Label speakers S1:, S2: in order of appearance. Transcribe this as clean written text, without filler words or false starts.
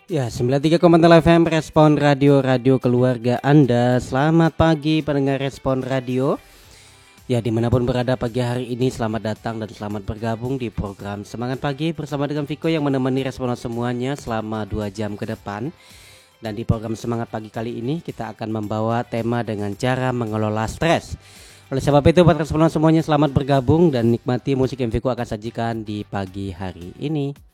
S1: Ya, 93,0 FM Respon Radio keluarga Anda. Selamat pagi pendengar Respon Radio. Ya, dimanapun berada pagi hari ini, selamat datang dan selamat bergabung di program Semangat Pagi bersama dengan Viko yang menemani responan semuanya selama 2 jam ke depan. Dan di program Semangat Pagi kali ini kita akan membawa tema dengan cara mengelola stres. Oleh sebab itu buat responan semuanya, selamat bergabung dan nikmati musik yang Viko akan sajikan di pagi hari ini.